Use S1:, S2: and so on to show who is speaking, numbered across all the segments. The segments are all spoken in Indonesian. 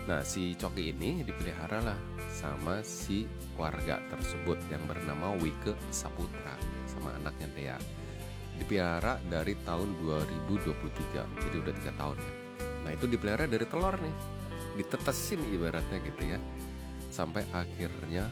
S1: Nah, si Coki ini dipelihara lah sama si warga tersebut yang bernama Wike Saputra sama anaknya Thea. Dipelihara dari tahun 2023, jadi udah 3 tahun ya. Nah, itu dipelihara dari telur nih, ditetesin ibaratnya gitu ya, sampai akhirnya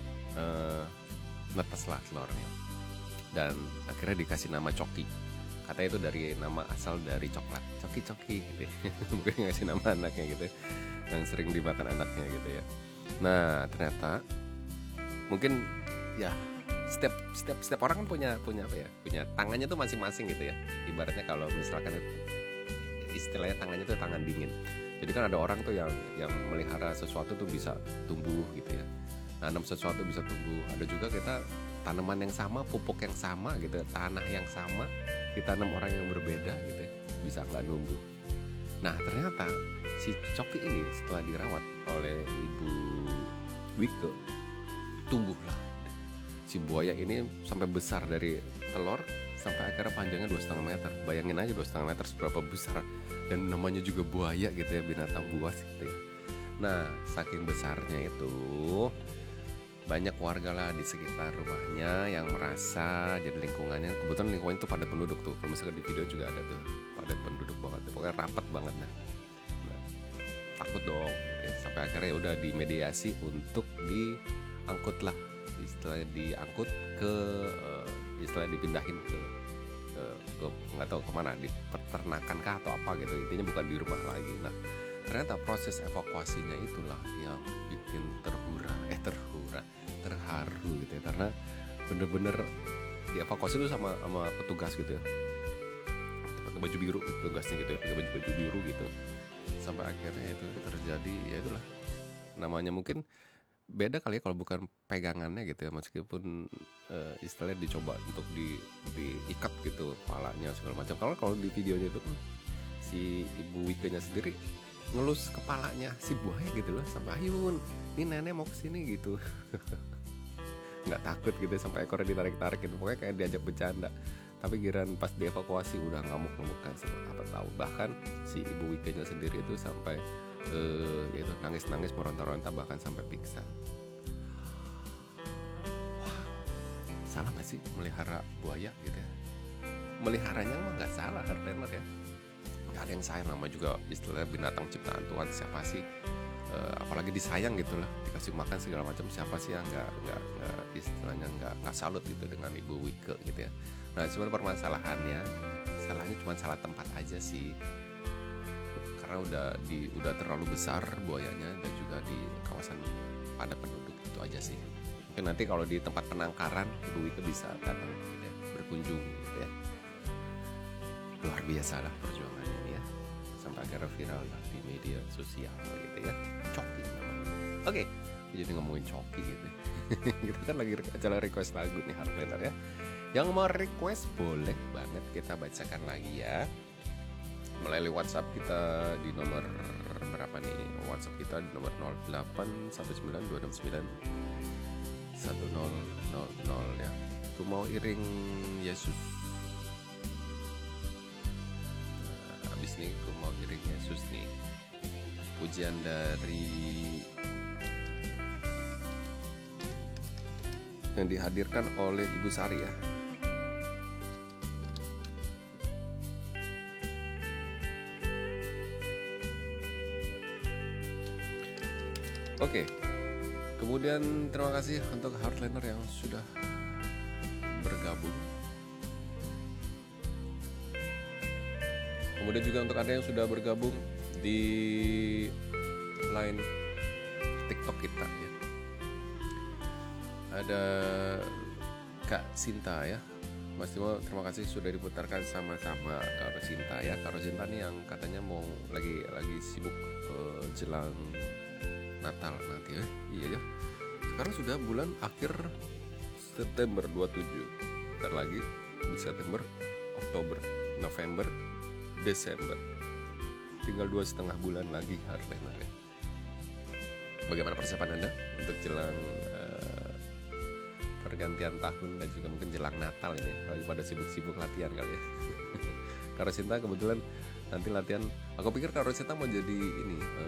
S1: netes lah telurnya. Dan akhirnya dikasih nama Coki. Katanya itu dari nama asal dari coklat, Coki gitu ya. Mungkin ngasih nama anaknya gitu ya, yang sering dimakan anaknya gitu ya. Nah, ternyata mungkin ya setiap orang kan punya apa ya, punya tangannya tuh masing-masing gitu ya. Ibaratnya kalau misalkan istilahnya tangannya tuh tangan dingin. Jadi kan ada orang tuh yang melihara sesuatu tuh bisa tumbuh gitu ya, nanam sesuatu bisa tumbuh. Ada juga kita tanaman yang sama, pupuk yang sama gitu, tanah yang sama, ditanam orang yang berbeda gitu ya, bisa nggak numbuh. Nah, ternyata si Coki ini setelah dirawat oleh Ibu Wike, tumbuhlah si buaya ini sampai besar, dari telur sampai akhirnya panjangnya 2,5 meter. Bayangin aja 2,5 meter seberapa besar, dan namanya juga buaya gitu ya, binatang buas gitu ya. Nah, saking besarnya itu banyak warga lah di sekitar rumahnya yang merasa jadi lingkungannya, kebetulan lingkungannya itu padat penduduk tuh. Kalau misalnya di video juga ada tuh, padat penduduk banget, pokoknya rapat banget nah. Takut dong ya, sampai akhirnya udah dimediasi untuk diangkut lah, istilahnya diangkut ke istilahnya dipindahin ke nggak tahu kemana, di peternakan kah atau apa gitu, intinya bukan di rumah lagi. Nah, ternyata proses evakuasinya itulah yang bikin terharu gitu ya, karena bener-bener dievakuasi tuh sama petugas gitu ya, pakai baju biru petugasnya gitu ya, pakai baju biru gitu, sampai akhirnya itu terjadi. Ya itulah namanya, mungkin beda kali ya kalau bukan pegangannya gitu ya, meskipun istilahnya dicoba untuk diikat gitu kepalanya segala macam. Kalau di videonya itu si Ibu Wike-nya sendiri ngelus kepalanya si buaya gitu loh, sampai ayun, ini nenek mau kesini gitu. Nggak takut gitu, sampai ekornya ditarik-tarik gitu, pokoknya kayak diajak bercanda. Tapi giran pas dievakuasi udah ngamuk-ngamuk kan, apa tahu. Bahkan si Ibu Wike-nya sendiri itu sampai yaitu nangis-nangis, meronta-ronta, bahkan sampai pingsan. Wah, salah nggak sih melihara buaya gitu ya? Meliharanya mah nggak salah, hardliner ya. Nggak ada yang sayang, nama juga istilahnya binatang ciptaan Tuhan. Siapa sih apalagi disayang gitu lah, dikasih makan segala macam, siapa sih yang nggak istilahnya nggak salut gitu dengan Ibu Wike gitu ya. Nah, cuma permasalahannya, salahnya cuma salah tempat aja sih, karena udah terlalu besar buayanya, dan juga di kawasan padat penduduk, itu aja sih. Mungkin nanti kalau di tempat penangkaran Ibu Wike bisa datang gitu ya, berkunjung gitu ya. Luar biasa lah perjuangan ini ya, sampai akhirnya viral lah di media sosial gitu ya. Coki namanya. Oke, jadi ngomongin Coki gitu. Kita kan lagi acara request lagu nih, hardliner ya. Yang mau request boleh banget kita bacakan lagi ya, melalui WhatsApp kita di nomor berapa nih? WhatsApp kita di nomor 0819291000 ya. Aku mau iring Yesus. Habis nih aku mau iring Yesus nih. Pujian dari yang dihadirkan oleh Ibu Sari ya. Oke. Kemudian terima kasih untuk hardliner yang sudah bergabung. Kemudian juga untuk Anda yang sudah bergabung di line TikTok kita ya. Ada Kak Sinta ya. Mas Timo, terima kasih sudah diputarkan sama-sama Kak Sinta ya. Kak Sinta nih yang katanya mau lagi sibuk jelang Natal nanti ya. Iya ya. Sekarang sudah bulan akhir September 27. Bentar lagi di September, Oktober, November, Desember. Tinggal 2,5 bulan lagi hardliner ya. Bagaimana persiapan Anda untuk jelang pergantian tahun dan juga mungkin jelang Natal ini? Lagi pada sibuk-sibuk latihan kali ya. Kak Sinta kebetulan nanti latihan. Aku pikir Kak Sinta mau jadi ini